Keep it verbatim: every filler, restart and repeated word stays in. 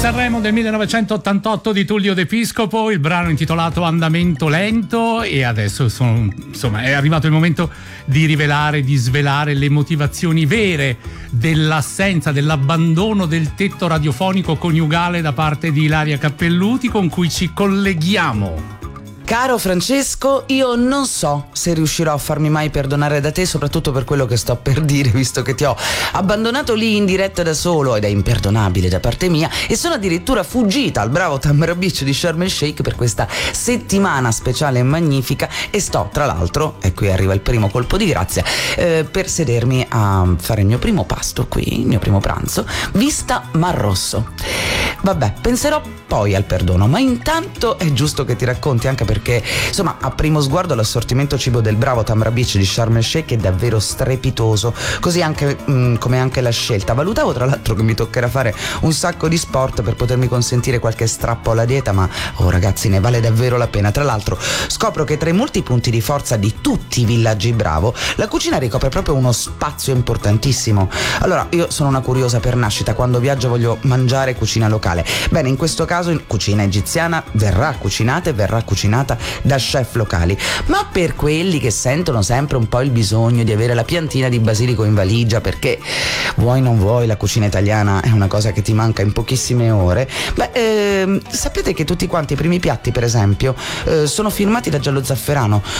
Sanremo del millenovecentottantotto di Tullio De Piscopo, il brano intitolato Andamento lento, e adesso sono, insomma, è arrivato il momento di rivelare, di svelare le motivazioni vere dell'assenza, dell'abbandono del tetto radiofonico coniugale da parte di Ilaria Cappelluti, con cui ci colleghiamo. Caro Francesco, io non so se riuscirò a farmi mai perdonare da te, soprattutto per quello che sto per dire, visto che ti ho abbandonato lì in diretta da solo, ed è imperdonabile da parte mia, e sono addirittura fuggita al bravo Tamara Beach di Sharm el Sheikh per questa settimana speciale e magnifica, e sto tra l'altro, e qui arriva il primo colpo di grazia, eh, per sedermi a fare il mio primo pasto qui, il mio primo pranzo, vista Mar Rosso. Vabbè, penserò poi al perdono, ma intanto è giusto che ti racconti, anche perché insomma a primo sguardo l'assortimento cibo del bravo Tamra Beach di Sharm el Sheikh è davvero strepitoso, così anche mh, come anche la scelta. Valutavo tra l'altro che mi toccherà fare un sacco di sport per potermi consentire qualche strappo alla dieta, ma oh ragazzi, ne vale davvero la pena. Tra l'altro scopro che tra i molti punti di forza di tutti i villaggi bravo, la cucina ricopre proprio uno spazio importantissimo. Allora, io sono una curiosa per nascita, quando viaggio voglio mangiare cucina locale. Bene, in questo caso in cucina egiziana verrà cucinata e verrà cucinata da chef locali, ma per quelli che sentono sempre un po' il bisogno di avere la piantina di basilico in valigia, perché vuoi non vuoi la cucina italiana è una cosa che ti manca in pochissime ore, beh, ehm, sapete che tutti quanti i primi piatti, per esempio, eh, sono firmati da Giallo Zafferano,